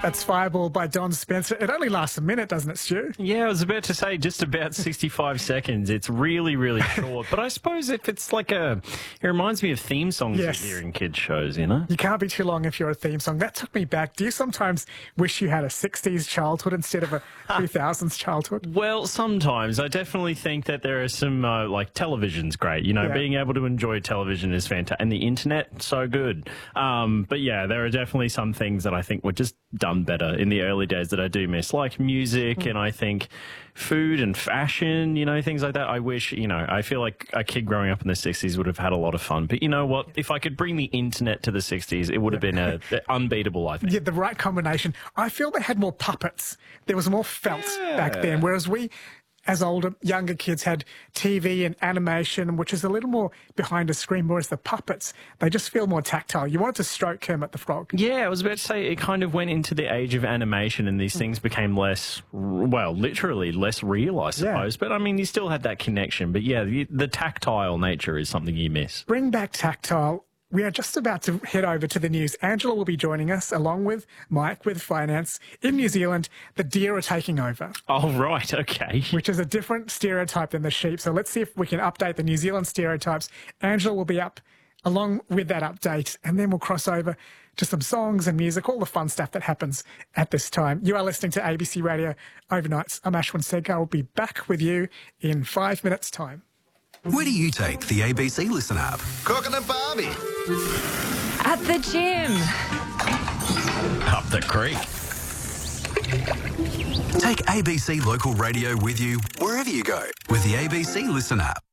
That's Fireball by Don Spencer. It only lasts a minute, doesn't it, Stu? Yeah, I was about to say just about 65 seconds. It's really, really short. But I suppose if it's like it reminds me of theme songs Yes. you hear in kids' shows, you know? You can't be too long if you're a theme song. That took me back. Do you sometimes wish you had a 60s childhood instead of a 2000s childhood? Well, sometimes. I definitely think that there are some, like, television's great. You know, Yeah. being able to enjoy television is fantastic. And the internet, so good. But yeah, there are definitely some things that I think were just done better in the early days that I do miss, like music and I think food and fashion, you know, things like that. I wish, you know, I feel like a kid growing up in the 60s would have had a lot of fun. But you know what? If I could bring the internet to the 60s, it would have been unbeatable, I think. Yeah, the right combination. I feel they had more puppets. There was more felt back then, whereas we, as older, younger kids, had TV and animation, which is a little more behind a screen, whereas the puppets, they just feel more tactile. You wanted to stroke Kermit the Frog. Yeah, I was about to say it kind of went into the age of animation and these things became less, well, literally less real, I suppose. But I mean, you still had that connection. But yeah, the tactile nature is something you miss. Bring back tactile. We are just about to head over to the news. Angela will be joining us, along with Mike, with finance. In New Zealand, the deer are taking over, Oh, right, okay. which is a different stereotype than the sheep. So let's see if we can update the New Zealand stereotypes. Angela will be up along with that update, and then we'll cross over to some songs and music, all the fun stuff that happens at this time. You are listening to ABC Radio Overnights. I'm Ashwin Segar. I'll be back with you in 5 minutes' time. Where do you take the ABC Listen app? Cooking a Barbie. At the gym. Up the creek. Take ABC Local Radio with you wherever you go with the ABC Listen app.